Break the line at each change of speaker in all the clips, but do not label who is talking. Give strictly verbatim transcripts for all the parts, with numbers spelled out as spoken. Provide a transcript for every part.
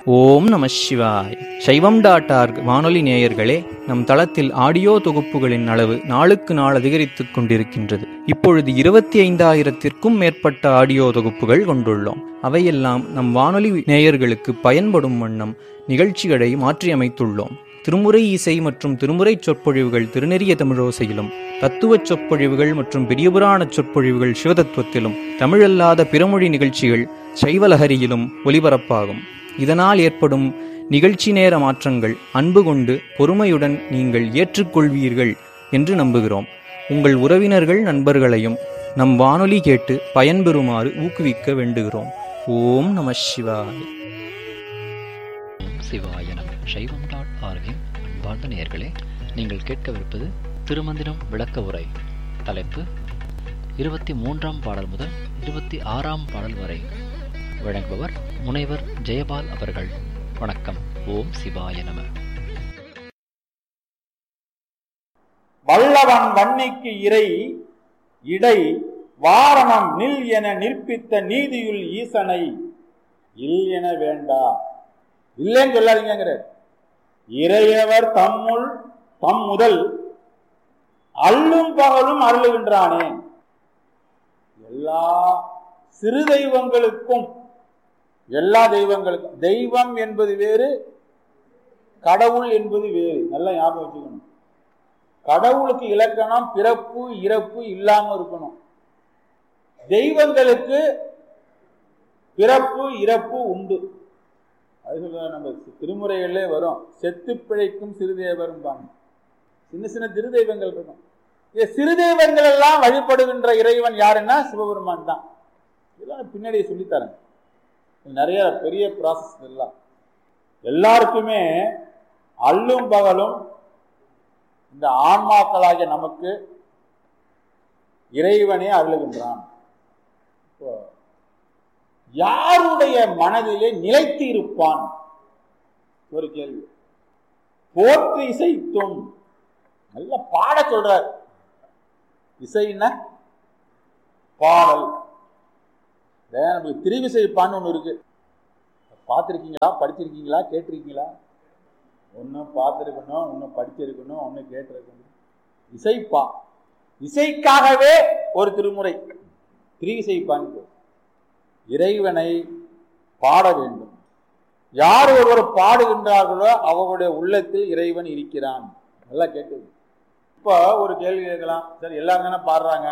ஓம் நம சிவாய். சைவம் டாட் ஆர்க் வானொலி நேயர்களே, நம் தளத்தில் ஆடியோ தொகுப்புகளின் அளவு நாளுக்கு நாள் அதிகரித்துக் கொண்டிருக்கின்றது. இப்பொழுது இருபத்தி ஐந்தாயிரத்திற்கும் மேற்பட்ட ஆடியோ தொகுப்புகள் கொண்டுள்ளோம். அவையெல்லாம் நம் வானொலி நேயர்களுக்கு பயன்படும் வண்ணம் நிகழ்ச்சிகளை மாற்றியமைத்துள்ளோம். திருமுறை இசை மற்றும் திருமுறை சொற்பொழிவுகள் திருநெறிய தமிழோசையிலும், தத்துவ சொற்பொழிவுகள் மற்றும் பெரியபுராண சொற்பொழிவுகள் சிவதத்துவத்திலும், தமிழல்லாத பிறமொழி நிகழ்ச்சிகள் சைவலஹரியிலும் ஒலிபரப்பாகும். இதனால் ஏற்படும் நிகழ்ச்சி நேர மாற்றங்கள் அன்பு கொண்டு பொறுமையுடன் நீங்கள் ஏற்றுக்கொள்வீர்கள் என்று நம்புகிறோம். உங்கள் உறவினர்கள் நண்பர்களையும் நம் வானொலி கேட்டு பயன்பெறுமாறு ஊக்குவிக்க வேண்டுகிறோம். ஓம் நம சிவாய.
சிவாய நம. சைவம் டாட் ஆர்கின் அன்பார்ந்த நேயர்களே, நீங்கள் கேட்கவிருப்பது திருமந்திரம் விளக்க உரை. தலைப்பு இருபத்தி மூன்றாம் பாடல் முதல் இருபத்தி ஆறாம் பாடல் வரை. வழங்குபவர் முனைவர் ஜெயபால் அவர்கள். வணக்கம். ஓம் சிவாய நம.
வல்லவன் வன்னிக்கு இறை இடை வாரணம் நில் என நிற்பித்த நீதியுள் ஈசனை இல் என வேண்டா. இல்லைன்னு சொல்லாதீங்க. இறையவர் தம்முள் தம் முதல் அல்லும் பகலும் அருளுகின்றானே. எல்லா சிறு தெய்வங்களுக்கும் எல்லா தெய்வங்களுக்கும் தெய்வம் என்பது வேறு, கடவுள் என்பது வேறு. நல்லா ஞாபகம் வச்சுக்கணும். கடவுளுக்கு இலக்கணம் பிறப்பு இறப்பு இல்லாம இருக்கணும். தெய்வங்களுக்கு பிறப்பு இறப்பு உண்டு. அது சொல்ல நம்ம திருமுறைகளிலே வரும். செத்து பிழைக்கும் சிறு தேவரும் பாங்க. சின்ன சின்ன திரு தெய்வங்கள் இருக்கும். சிறு தெய்வங்கள் எல்லாம் வழிபடுகின்ற இறைவன் யாருன்னா சிவபெருமான் தான். இதெல்லாம் பின்னாடியே சொல்லித்தரேன். நிறைய பெரிய ப்ராசஸ் எல்லாம். எல்லாருக்குமே அல்லும் பகலும் இந்த ஆன்மாக்களாகிய நமக்கு இறைவனே அருளுகின்றான். யாருடைய மனதிலே நிலைத்து இருப்பான்? ஒரு கேள்வி. போற்று இசைத்தும் நல்ல பாட சொல்றார். இசைன்னா பாடல். நமக்கு திரிவிசைப்பான்னு ஒன்று இருக்கு. பார்த்துருக்கீங்களா, படிச்சிருக்கீங்களா, கேட்டிருக்கீங்களா? ஒன்றும் பார்த்துருக்கணும், ஒன்றும் படிச்சிருக்கணும், ஒன்று கேட்டிருக்கணும். இசைப்பா, இசைக்காகவே ஒரு திருமுறை திரிவிசைப்பான்னு. இறைவனை பாட வேண்டும். யார் ஒருவர் பாடுகின்றார்களோ அவர்களுடைய உள்ளத்தில் இறைவன் இருக்கிறான். நல்லா கேட்குது. இப்போ ஒரு கேள்வி கேட்கலாம். சரி, எல்லாரும் தானே பாடுறாங்க.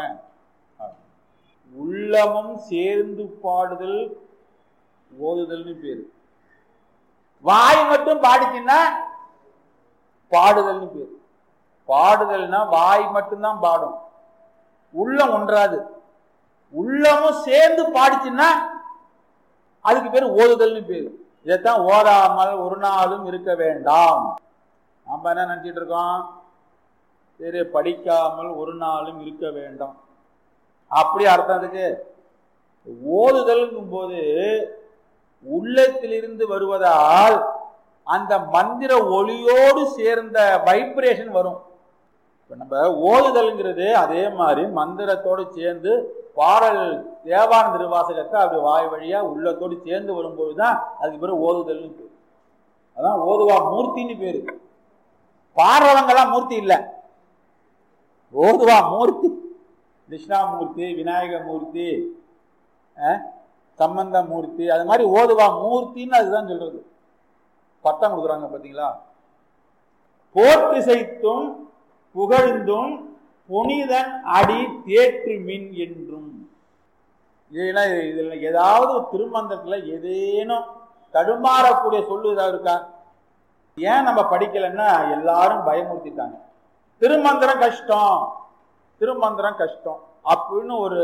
உள்ளமும் சேர்ந்து பாடுதல் ஓதுதல்னு பேரு. வாய் மட்டும் பாடிச்சுன்னா பாடுதல்னு பேரு. பாடுதல்னா வாய் மட்டும்தான் பாடும், உள்ளம் ஒன்றாது. உள்ளமும் சேர்ந்து பாடிச்சுன்னா அதுக்கு பேரு ஓதுதல்னு பேரு. இதைத்தான் ஓதாமல் ஒரு நாளும் இருக்க வேண்டாம். நாம என்ன நினைச்சிட்டு இருக்கோம்? சரி, படிக்காமல் ஒரு நாளும் இருக்க வேண்டாம். அப்படி அர்த்தத்துக்கு ஓதுதல்ங்கும் போது உள்ளத்திலிருந்து வருவதால் அந்த மந்திர ஒளியோடு சேர்ந்த வைப்ரேஷன் வரும். இப்ப நம்ம ஓதுதல்ங்கிறது அதே மாதிரி மந்திரத்தோடு சேர்ந்து பாடல் தேவான திருவாசகத்தை அப்படி வாய் வழியா உள்ளத்தோடு சேர்ந்து வரும்போதுதான் அதுக்கு பேரு ஓதுதல்னு பேரு. அதான் ஓதுவா மூர்த்தின்னு பேரு. பாடுறவங்கெல்லாம் மூர்த்தி இல்லை, ஓதுவா மூர்த்தி. கிருஷ்ணாமூர்த்தி, விநாயகமூர்த்தி, சம்பந்த மூர்த்தி, அது மாதிரி ஓதுவா மூர்த்தின்னு அதுதான் சொல்றது. பட்டம் கொடுக்குறாங்க பார்த்தீங்களா? போற்றிசைத்தும் புகழ்ந்தும் புனிதன் அடி தேற்று மின் என்றும். இதுல இதுல ஏதாவது திருமந்திரத்துல ஏதேனும் தடுமாறக்கூடிய சொல்லு ஏதாவது இருக்கா? ஏன் நம்ம படிக்கலைன்னா எல்லாரும் பயமுறுத்திட்டாங்க. திருமந்திரம் கஷ்டம், திருமந்திரம் கஷ்டம் அப்படின்னு ஒரு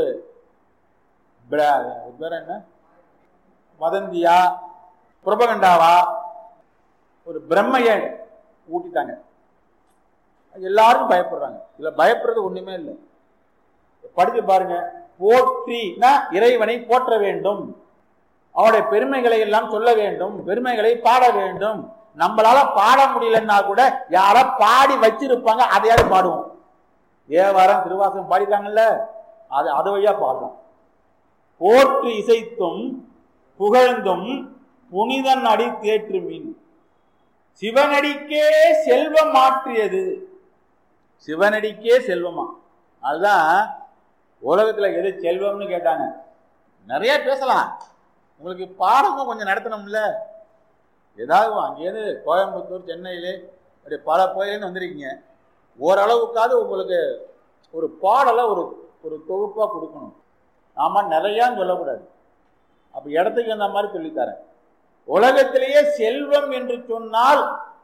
பேர் என்ன வதந்தியா புரபகண்டாவா ஒரு பிரம்மைய ஊட்டிட்டாங்க. எல்லாரும் பயப்படுறாங்க. இதுல பயப்படுறது ஒண்ணுமே இல்லை. படிச்சு பாருங்க. போற்றினா இறைவனை போற்ற வேண்டும், அவனுடைய பெருமைகளை எல்லாம் சொல்ல வேண்டும், பெருமைகளை பாட வேண்டும். நம்மளால பாட முடியலன்னா கூட யார பாடி வச்சிருப்பாங்க, அதையாவது பாடுவோம். தேவாரம் திருவாசகம் பாடிட்டாங்கல்ல, அது அது வழியா பாடலாம். போற்று இசைத்தும் புகழ்ந்தும் புனிதன் அடி தேற்று மீன். சிவனடிக்கே செல்வம் மாற்றியது. சிவனடிக்கே செல்வமா? அதுதான் உலகத்துல எது செல்வம்னு கேட்டாங்க. நிறைய பேசலாம், உங்களுக்கு பாடமும் கொஞ்சம் நடத்தணும்ல. ஏதாவது அங்கேருந்து கோயம்புத்தூர், சென்னையிலே அப்படி பல பகுதியிலேருந்து வந்திருக்கீங்க. ஓரளவுக்காவது உங்களுக்கு ஒரு பாடலை ஒரு ஒரு தொகுப்பாக கொடுக்கணும். ஆமாம், நிறையான்னு சொல்லக்கூடாது. அப்போ இடத்துக்கு அந்த மாதிரி சொல்லித்தரேன். உலகத்திலேயே செல்வம் என்று சொன்னால்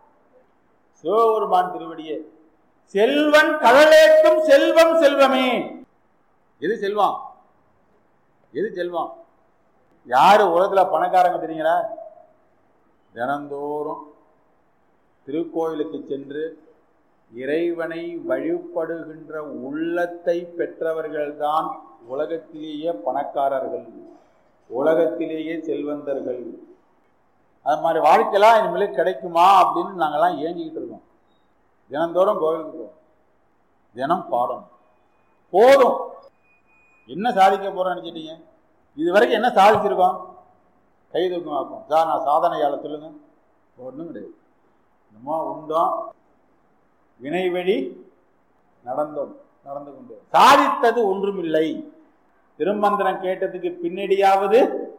சிவபெருமான் திருவடியே. செல்வன் கடலேற்றும் செல்வம் செல்வமே. எது செல்வம்? எது செல்வம்? யாரு உலகத்துல பணக்காரங்க தெரியுங்களா? தினந்தோறும் திருக்கோயிலுக்கு சென்று இறைவனை வழிபடுகின்ற உள்ளத்தை பெற்றவர்கள்தான் உலகத்திலேயே பணக்காரர்கள், உலகத்திலேயே செல்வந்தர்கள். அது மாதிரி வாழ்க்கையெல்லாம் இனிமேல் கிடைக்குமா அப்படின்னு நாங்கள்லாம் ஏங்கிக்கிட்டு இருக்கோம். தினந்தோறும் கோவிலுக்கு போவோம், தினம் பாடம். போதும். என்ன சாதிக்க போறோம்னு நினைச்சிட்டீங்க? இது வரைக்கும் என்ன சாதிச்சிருக்கோம்? கை தூக்கம் ஆக்கும். சார் நான் சாதனையால சொல்லுங்க. ஒன்றும் கிடையாது. நம்ம உண்டோம், வினைவழி நடந்தோம், நடந்து கொண்டு சாதித்தது ஒன்றுமில்லை. திருமந்திரம் கேட்டதுக்கு பின்னடியாவது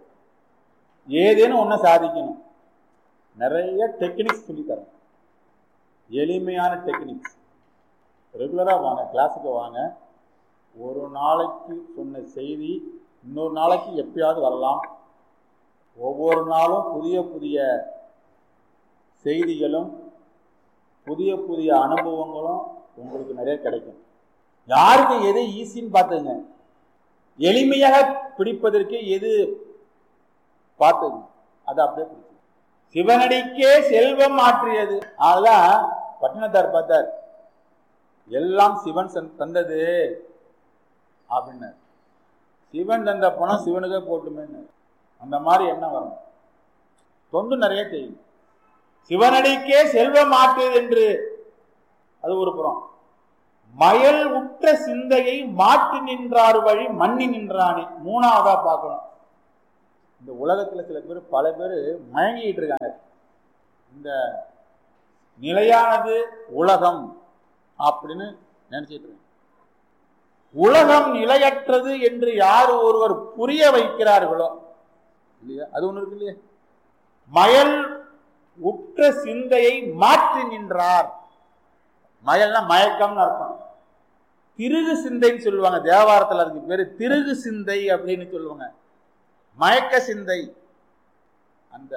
ஏதேனும் ஒன்று சாதிக்கணும். நிறைய டெக்னிக்ஸ் சொல்லித்தரேன், எளிமையான டெக்னிக்ஸ். ரெகுலராக வாங்க, கிளாஸுக்கு வாங்க. ஒரு நாளைக்கு சொன்ன செய்தி இன்னொரு நாளைக்கு எப்பயாவது வரலாம். ஒவ்வொரு நாளும் புதிய புதிய செய்திகளும் புதிய புதிய அனுபவங்களும் உங்களுக்கு நிறைய கிடைக்கும். யாருக்கு எது ஈஸின்னு பார்த்துங்க, எளிமையாக பிடிப்பதற்கு எது பார்த்துங்க, அது அப்படியே பிடிக்கும். சிவனடிக்கே செல்வம் மாற்றியது. அதான் பட்டினத்தார் பார்த்தார், எல்லாம் சிவன் தந்தது அப்படின்னு. சிவன் தந்த பணம் சிவனுக்கே போட்டுமே, அந்த மாதிரி என்ன வரும்? தொண்டு நிறைய செய்யும். சிவனடிக்கே செல்வம் மாற்றியது என்று அது ஒரு புறம். மயல் உற்ற சிந்தையை மாற்றி நின்றார் வழி மண்ணி நின்றானே மூணாவதா பார்க்கணும். இந்த உலகத்துல சில பேர் பல பேர் மயங்கிட்டு இருக்காங்க. இந்த நிலையானது உலகம் அப்படின்னு நினைச்சிட்டு இருக்காங்க. உலகம் நிலையற்றது என்று யார் ஒருவர் புரிய வைக்கிறார்களோ இல்லையா, அது ஒண்ணு இருக்கு இல்லையா. மயல் உற்ற சிந்தையை மாற்றி நின்றார். மயல்னா மயக்கம்னு அர்த்தம். திருகு சிந்தைன்னு சொல்லுவாங்க தேவாரத்தில், அதுக்கு பேரு திருகு சிந்தை அப்படின்னு சொல்லுவாங்க. மயக்க சிந்தை. அந்த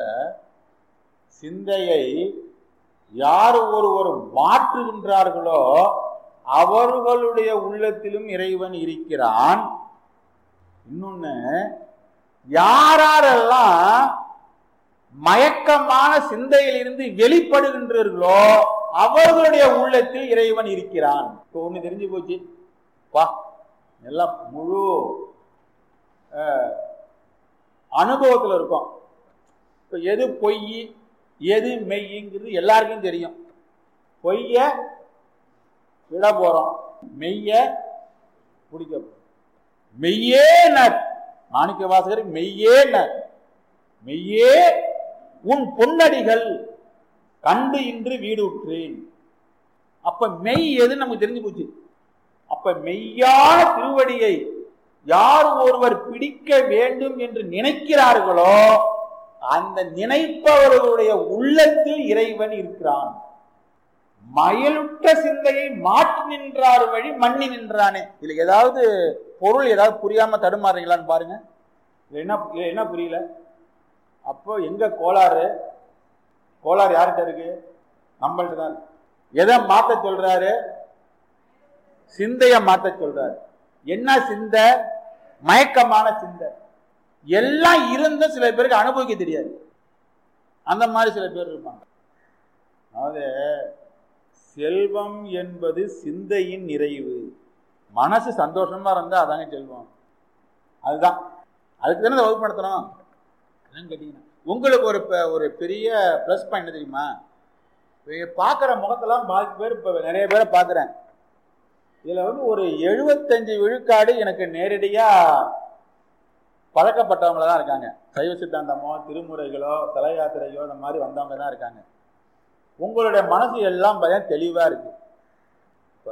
சிந்தையை யார் ஒருவர் மாற்றுகின்றார்களோ அவர்களுடைய உள்ளத்திலும் இறைவன் இருக்கிறான். இன்னொன்னு, யாரெல்லாம் மயக்கமான சிந்தையிலிருந்து வெளிப்படுகின்றீர்களோ அவர்களுடைய உள்ளத்தில் இறைவன் இருக்கிறான். இப்போ ஒண்ணு தெரிஞ்சு போச்சு பா, எல்லாம் முழு அனுபவத்தில் இருக்கும். இப்போ எது பொய் எது மெய்ங்கிறது எல்லாருக்கும் தெரியும். பொய்ய விட போறோம், மெய்ய பிடிக்க போறோம். மெய்யே நர் மாணிக்க வாசகர் மெய்யே நர், மெய்யே உன் பொன்னடிகள் கண்டு இன்று வீடு உற்றேன். அப்ப மெய் எதுன்னு நமக்கு தெரிஞ்சு போச்சு. அப்ப மெய்யான திருவடியை யார் ஒருவர் பிடிக்க வேண்டும் என்று நினைக்கிறார்களோ அந்த நினைப்பவர்களுடைய உள்ளத்தில் இறைவன் இருக்கிறான். மயலுற்ற சிந்தையை மாற்றி நின்றார் வழி மண்ணி நின்றானே. இதுல ஏதாவது பொருள் ஏதாவது புரியாம தடுமாறீங்களான்னு பாருங்க. என்ன என்ன புரியல? அப்போ எங்க கோளாறு? கோளாறு யார்கிட்ட இருக்கு? நம்மள்ட்ட தான். எதை மாத்த சொல்றாரு? சிந்தைய மாத்த சொல்றாரு. என்ன சிந்தை? மயக்கமான சிந்தை. எல்லாம் இருந்த சில பேருக்கு அனுபவிக்க தெரியாது. அந்த மாதிரி சில பேர் இருப்பாங்க. அதாவது செல்வம் என்பது சிந்தையின் நிறைவு. மனசு சந்தோஷமா இருந்தா அதாங்க செல்வம். அதுதான், அதுக்கு தானே வகுப்பு நடத்தணும். கேட்டீங்கன்னா உங்களுக்கு ஒரு ஒரு பெரிய பிளஸ் பாயிண்ட் தெரியுமா? பார்க்குற முகத்தெல்லாம் பாதி பேர் இப்போ நிறைய பேரை பார்க்குறேன். இதில் வந்து ஒரு எழுபத்தஞ்சு விழுக்காடு எனக்கு நேரடியாக பழக்கப்பட்டவங்கள தான் இருக்காங்க. சைவ சித்தாந்தமோ திருமுறைகளோ தல யாத்திரையோ இந்த மாதிரி வந்தவங்க தான் இருக்காங்க. உங்களுடைய மனசு எல்லாம் பயம் தெளிவா இருக்கு. இப்ப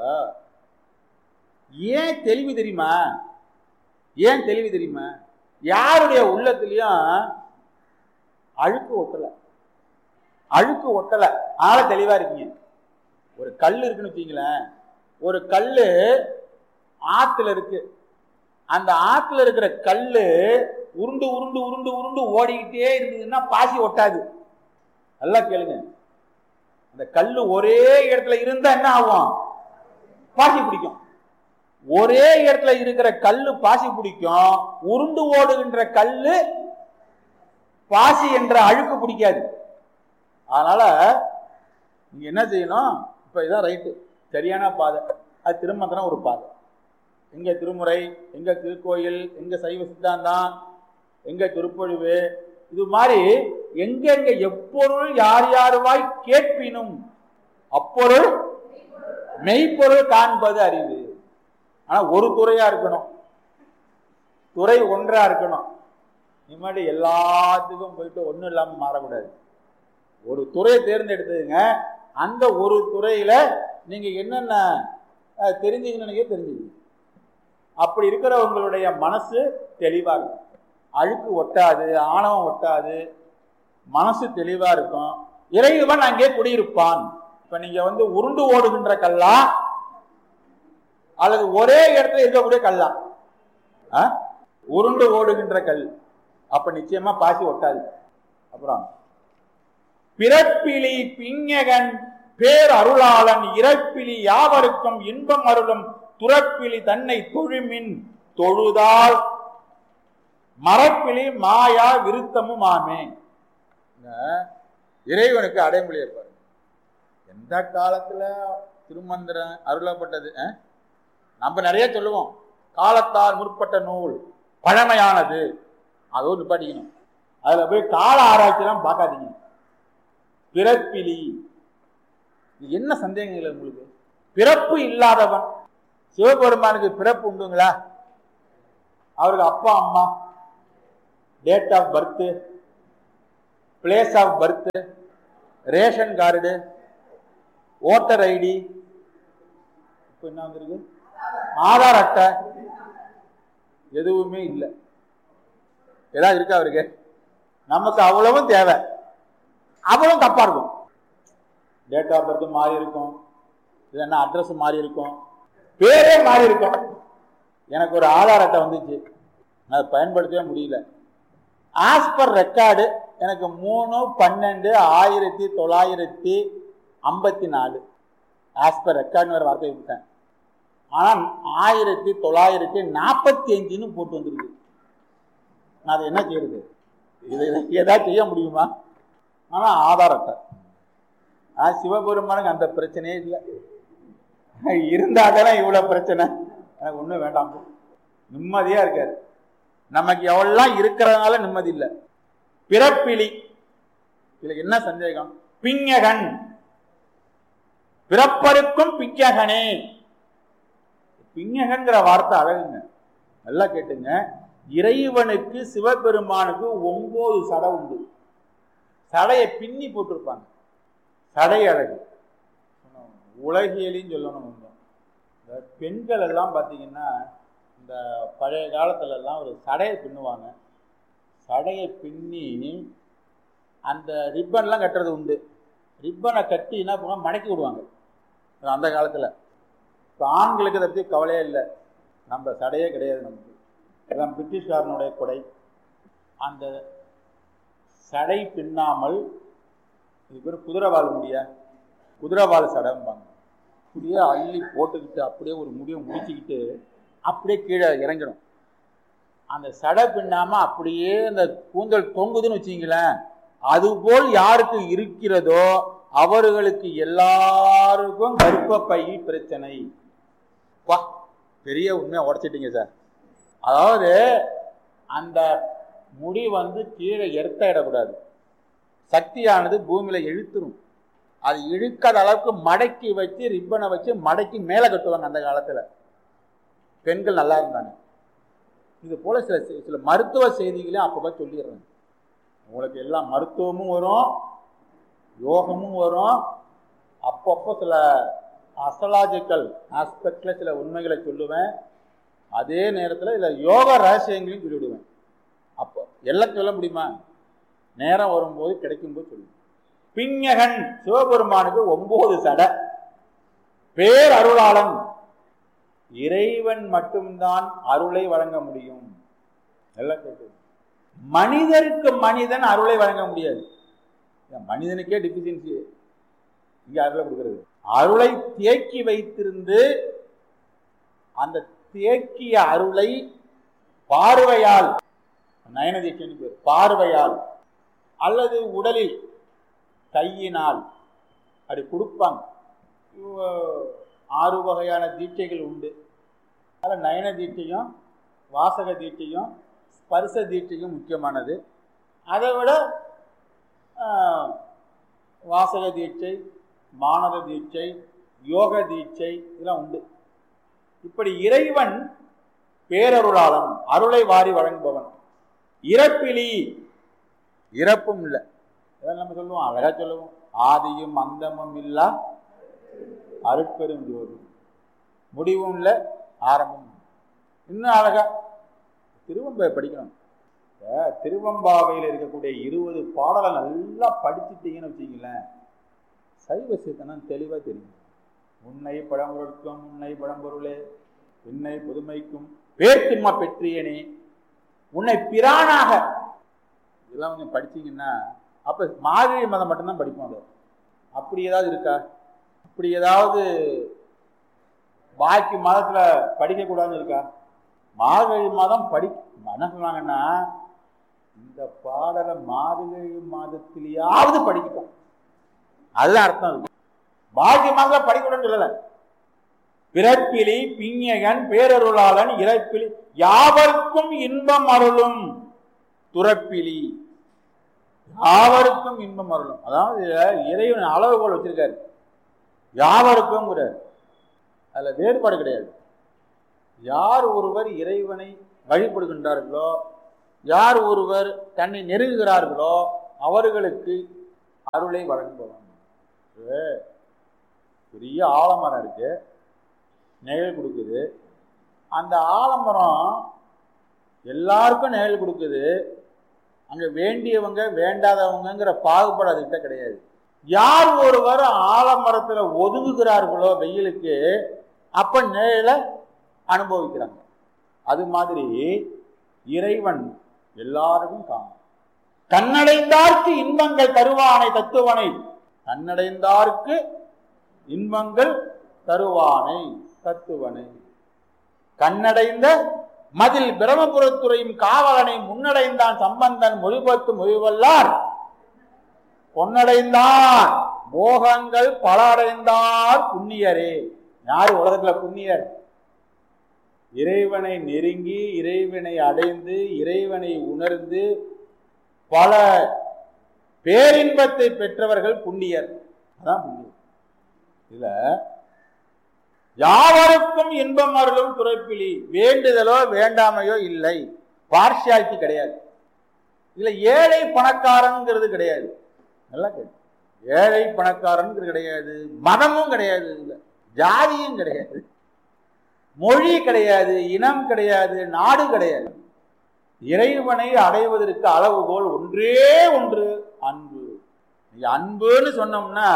ஏன் தெளிவு தெரியுமா? ஏன் தெளிவு தெரியுமா? யாருடைய உள்ளத்திலையும் அழுக்கு ஒட்டல, அழுக்கு ஒட்டல, ஆள தெளிவா இருக்கீங்க. ஒரு கல் இருக்குன்னு வச்சுங்களேன், ஒரு கல்லு ஆத்துல இருக்கு. அந்த ஆத்துல இருக்கிற கல்லு உருண்டு உருண்டு உருண்டு உருண்டு ஓடிக்கிட்டே இருந்ததுன்னா பாசி ஒட்டாது. நல்லா கேளுங்க. அந்த கல்லு ஒரே இடத்துல இருந்தா என்ன ஆகும்? பாசி பிடிக்கும். ஒரே இடத்துல இருக்கிற கல்லு பாசி பிடிக்கும். உருண்டு ஓடுகின்ற கல்லு பாசி என்ற அழுக்கு பிடிக்காது. அதனால நீங்க என்ன செய்யணும்? இப்ப இதான் ரைட்டு, சரியான பாதை. அது திருமந்திரம் ஒரு பாதை. எங்க திருமுறை, எங்க திருக்கோயில், எங்க சைவ சித்தாந்தம், எங்க திருப்பொழிவு, இது மாதிரி எங்க எங்க எப்பொருள் யார் யாருவாய் கேட்பினும் அப்பொருள் மெய்ப்பொருள் காண்பது அறிவு. ஆனா ஒரு துறையா இருக்கணும், துறை ஒன்றா இருக்கணும். இனிமேட்டு எல்லாத்துக்கும் போயிட்டு ஒன்றும் இல்லாமல் மாறக்கூடாது. ஒரு துறையை தேர்ந்தெடுத்துங்க. அந்த ஒரு துறையில நீங்க என்னென்ன தெரிஞ்சுக்கணும்னு தெரிஞ்சுக்கணும். அப்படி இருக்கிற உங்களுடைய மனசு தெளிவா இருக்கும், அழுக்கு ஒட்டாது, ஆணவம் ஒட்டாது, மனசு தெளிவா இருக்கும். இறைவன் அங்கே குடியிருப்பான். இப்ப நீங்க வந்து உருண்டு ஓடுகின்ற கல்லா அல்லது ஒரே இடத்துல இருக்கக்கூடிய கல்லா? உருண்டு ஓடுகின்ற கல், அப்ப நிச்சயமா பாசி ஒட்டாது. அப்புறம் பிறப்பிலி பிஞகன் பேர் அருளாளன் இறப்பிலி யாவருக்கும் இன்பம் அருளும் துறப்பிலி தன்னை தொழுமின் தொழுதால் மரப்பிலி மாயா விருத்தமும் ஆமே. இறைவனுக்கு அடைமொழி இருப்பார். எந்த காலத்துல திருமந்திரம் அருளப்பட்டது? நம்ம நிறைய சொல்லுவோம், காலத்தால் முற்பட்ட நூல், பழமையானது, அதோடு நிப்பாட்டிக்கணும். அதுல போய் கால ஆராய்ச்சியெல்லாம் பார்க்காதீங்க. பிறப்பிலி, என்ன சந்தேகங்கள் உங்களுக்கு? பிறப்பு இல்லாதவன் சிவபெருமானுக்கு பிறப்பு உண்டுங்களா? அவருக்கு அப்பா அம்மா, date of birth, place of birth, ration card, voter ID, இப்ப என்ன வந்திருக்கு, ஆதார் அட்டை, எதுவுமே இல்லை. ஏதாவது இருக்கா அவருக்கு? நமக்கு அவ்வளவும் தேவை, அவ்வளவும் தப்பா இருக்கும். டேட் ஆஃப் பர்த் மாறி இருக்கும், இல்லைன்னா அட்ரஸ் மாறி இருக்கும், பேரே மாறி இருக்கும். எனக்கு ஒரு ஆதார் அட்டை வந்துச்சு, அதை பயன்படுத்தவே முடியல. ஆஸ் பர் ரெக்கார்டு எனக்கு மூணு பன்னெண்டு ஆயிரத்தி தொள்ளாயிரத்தி ஐம்பத்தி நாலு ஆஸ் பர் ரெக்கார்டுன்னு வேறு வார்த்தை விட்டேன். ஆனால் ஆயிரத்தி தொள்ளாயிரத்தி நாற்பத்தி அஞ்சுன்னு போட்டு வந்துருக்கு. நான் அதை என்ன செய்யறது? இதை ஏதாவது செய்ய முடியுமா? ஆனால் ஆதார் அட்டை. ஆனால் சிவபெருமானுக்கு அந்த பிரச்சனையே இல்லை. இருந்தாதானே இவ்வளவு பிரச்சனை. எனக்கு ஒன்றும் வேண்டாம், நிம்மதியா இருக்காரு. நமக்கு எவ்வளவு இருக்கிறதுனால நிம்மதி இல்லை. பிறப்பிலி, இதுல என்ன சந்தேகம்? பிஞகன், பிறப்பருக்கும் பிஞகனே. பிஞகன்கிற வார்த்தை அழகுங்க, நல்லா கேட்டுங்க. இறைவனுக்கு சிவபெருமானுக்கு ஒன்பது சடை உண்டு. சடையை பின்னி போட்டிருப்பாங்க. சடை அழகு உலகியலின்னு சொல்லணும். இந்த பெண்கள் எல்லாம் பார்த்தீங்கன்னா இந்த பழைய காலத்துல எல்லாம் ஒரு சடையை பின்னுவாங்க. சடையை பின்னி அந்த ரிப்பன்லாம் கட்டுறது உண்டு. ரிப்பனை கட்டி என்ன பண்ணுவாங்க, மடக்கி விடுவாங்க அந்த காலத்தில். இப்போ ஆண்களுக்கு அதை பற்றி கவலையே இல்லை, நம்ம சடையே கிடையாது நமக்கு. எல்லாம் பிரிட்டிஷ்காரனுடைய கொடை. அந்த சடை பின்னாமல் இது பேர் குதிரைவால் முடியா, குதிரைவால் சடைம்பாங்க. அப்படியே அள்ளி போட்டுக்கிட்டு அப்படியே ஒரு முடிவை முடிச்சுக்கிட்டு அப்படியே கீழே இறங்கிடும். அந்த சடை பின்னாம அப்படியே அந்த கூந்தல் தொங்குதுன்னு வச்சுங்களேன். அதுபோல் யாருக்கு இருக்கிறதோ அவர்களுக்கு எல்லாருக்கும் கர்ப்பப்பை பிரச்சனை. வா, பெரிய உண்மையை உடைச்சிட்டீங்க சார். அதாவது அந்த முடி வந்து கீழே எர்த்த இடக்கூடாது. சக்தியானது பூமியில இழுத்துரும். அது இழுக்காத அளவுக்கு மடக்கி வச்சு ரிப்பனை வச்சு மடக்கி மேலே கட்டுவாங்க அந்த காலத்துல. பெண்கள் நல்லா இருந்தாங்க. இது போல சில சில மருத்துவ செய்திகளையும் அப்பப்போ சொல்லிடுறேன். உங்களுக்கு எல்லாம் மருத்துவமும் வரும், யோகமும் வரும், அப்பப்போ சில அஸ்ட்ராலஜிக்கல் ஆஸ்பெக்டில் சில உண்மைகளை சொல்லுவேன். அதே நேரத்தில் இதில் யோக ரகசியங்களையும் சொல்லிவிடுவேன். அப்போ எல்லாம் சொல்ல முடியுமா? நேரம் வரும்போது கிடைக்கும்போது சொல்லுவேன். பிஞகன் சிவபெருமானுக்கு ஒன்பது சடை, பேர் அருளாளன். இறைவன் மட்டும்தான் அருளை வழங்க முடியும். எல்லாம் கேட்குது. மனிதருக்கு மனிதன் அருளை வழங்க முடியாது. மனிதனுக்கே டிஃபிஷியன்சி இங்க அருளை கொடுக்கிறது. அருளை தேக்கி வைத்திருந்து அந்த தேக்கிய அருளை பார்வையால், நயனதீட்சைன்னு பேர், பார்வையால் அல்லது உடலில் கையினால் அப்படி கொடுப்பாங்க. ஆறு வகையான தீட்சைகள் உண்டு. அதில் நயன தீட்சையும் வாசக தீட்சையும் ஸ்பர்ச தீட்சையும் முக்கியமானது. அதை விட வாசக தீட்சை, மானத தீட்சை, யோக தீட்சை இதெல்லாம் உண்டு. இப்படி இறைவன் பேரருளாளன், அருளை வாரி வழங்குபவன். இறப்பிலி, இறப்பும் இல்லை. இதெல்லாம் நம்ம சொல்லுவோம், அழகா சொல்லுவோம், ஆதியும் அந்தமும் இல்லா அருட்பெரும் ஜோதி, முடிவும் இல்லை ஆரம்பம். இன்னும் அழகா திருவம்பை படிக்கணும். திருவம்பாவையில் இருக்கக்கூடிய இருபது பாடலை நல்லா படிச்சுட்டீங்கன்னு வச்சுங்களேன், சைவ சித்தனம் தெளிவாக தெரியும். உன்னை பழம்பொருட்கும் உன்னை பழம்பொருளே உன்னை புதுமைக்கும் பேர்த்திம்மா பெற்றியனே உன்னை பிரானாக, இதெல்லாம் கொஞ்சம் படிச்சீங்கன்னா அப்போ மார்கழி மாதம் மட்டும்தான் படிப்போம். அது அப்படி ஏதாவது இருக்கா? அப்படி ஏதாவது பாக்கி மாதத்தில் படிக்கக்கூடாதுன்னு இருக்கா? மார்கழி மாதம் படி என்ன சொன்னாங்கன்னா, இந்த பாடலை மார்கழி மாதத்திலேயாவது படிக்கட்டும், அதுதான் அர்த்தம் இருக்கு. பாக்கி மாதம் படிக்கணும்னு சொல்லல. பிறப்பிலி பிஞகன் பேரருளாளன் இறப்பிலி யாவருக்கும் இன்பம் அருளும் துறப்பிலி, யாவருக்கும் இன்பம் அருளும். அதாவது இறைவன் அளவுகோல் வச்சிருக்காரு. யாவருக்கும் அதுல வேறுபாடு கிடையாது. யார் ஒருவர் இறைவனை வழிபடுகின்றார்களோ, யார் ஒருவர் தன்னை நெருங்குகிறார்களோ அவர்களுக்கு அருளை வழங்குபவன். பெரிய ஆலமரம் இருக்கு, நிழல் கொடுக்குது. அந்த ஆலமரம் எல்லாருக்கும் நிழல் கொடுக்குது. அங்க வேண்டியவங்க வேண்டாதவங்கிற பாகுபாடு அதுகிட்ட கிடையாது. யார் ஒருவர் ஆலமரத்துல ஒதுங்குகிறார்களோ வெயிலுக்கு, அப்ப நிழலை அனுபவிக்கிறாங்க. அது மாதிரி இறைவன் எல்லாருக்கும் காணும். கண்ணடைந்தார்க்கு இன்பங்கள் தருவானை தத்துவனை, கண்ணடைந்தார்க்கு இன்பங்கள் தருவானை தத்துவனை. கண்ணடைந்த மதில் பிரமபுரத்துறையும் காவலனை முன்னடைந்தான் சம்பந்தன் மொழிபத்து மொழிவல்லார் பொன்னடைந்தார் போகங்கள் பல அடைந்தார் புண்ணியரே. யாரு உலகத்துல புண்ணியர்? இறைவனை நெருங்கி இறைவனை அடைந்து இறைவனை உணர்ந்து பல பேரின்பத்தை பெற்றவர்கள் புண்ணியர். அதான் புண்ணியர். இதுல யாவருக்கும் இன்பம் அருளும் துறப்பிலி, வேண்டுதலோ வேண்டாமையோ இல்லை, பார்ஷியாலிட்டி கிடையாது. இதுல ஏழை பணக்காரங்கிறது கிடையாது. நல்லா கேட்டு, ஏழை பணக்காரங்கிறது கிடையாது, மதமும் கிடையாது, இல்ல ஜாதியும் கிடையாது, மொழி கிடையாது, இனம் கிடையாது, நாடு கிடையாது. இறைவனை அடைவதற்கு அளவுகோல் ஒன்றே ஒன்று, அன்பு. அன்புன்னு சொன்னோம்னா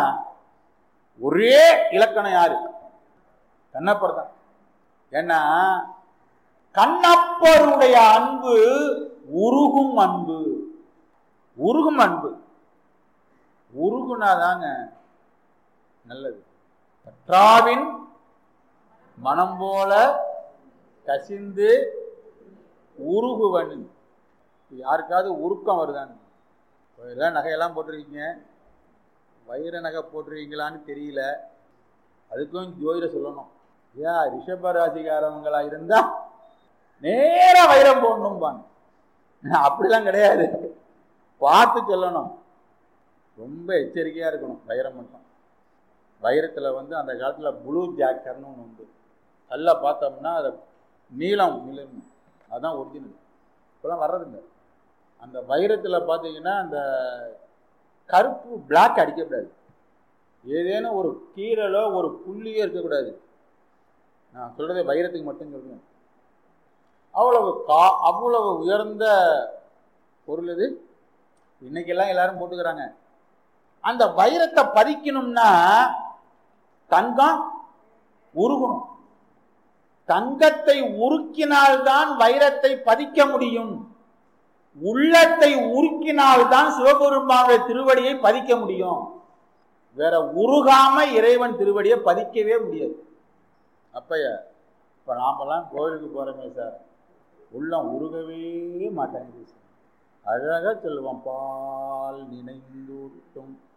ஒரே இலக்கணம் யாரு? கண்ணப்பர் தான். ஏன்னா கண்ணப்பருடைய அன்பு உருகும் அன்பு. உருகும் அன்பு உருகுனாதாங்க நல்லது. கற்றாவின் மனம் போல கசிந்து உருகுவன். யாருக்காவது உருக்கம் வருதான்னு, எல்லாம் நகையெல்லாம் போட்டிருக்கீங்க, வைர நகை போட்டிருக்கீங்களான்னு தெரியல, அதுக்கும் ஜோதிட சொல்லணும். ஏன் ரிஷபராசிக்காரவங்களா இருந்தா நேரா வைரம் போடணும் பாங்க, அப்படிலாம் கிடையாது, பார்த்து சொல்லணும், ரொம்ப எச்சரிக்கையா இருக்கணும். வைரம் மட்டும், வைரத்துல வந்து அந்த காலத்துல ப்ளூ ஜாக்கர்னு ஒன்று உண்டு, நல்லா பார்த்தோம்னா அதை நீளம் அதுதான் ஒரிஜினல். இப்போலாம் வர்றதில்லை. அந்த வைரத்தில் பார்த்தீங்கன்னா அந்த கருப்பு பிளாக் அடிக்கக்கூடாது, ஏதேனும் ஒரு கீரலோ ஒரு புள்ளியோ இருக்கக்கூடாது. நான் சொல்றதே வைரத்துக்கு மட்டும் சொல்றேன். அவ்வளவு கா அவ்வளவு உயர்ந்த பொருள் இது. இன்னைக்கெல்லாம் எல்லாரும் போட்டுக்கிறாங்க. அந்த வைரத்தை பதிக்கணும்னா தங்கம் உருகணும். தங்கத்தை உருக்கினால்தான் வைரத்தை பதிக்க முடியும். உள்ளத்தை உருக்கினால்தான் சிவபெருமானுடைய திருவடியை பதிக்க முடியும். வேற உருகாம இறைவன் திருவடியை பதிக்கவே முடியாது. அப்ப இப்ப நாமெல்லாம் கோயிலுக்கு போறோமே சார், உள்ளம் உருகவே மாட்டேங்குது. அழகா சொல்லுவோம், பால் நினைந்தூட்டும்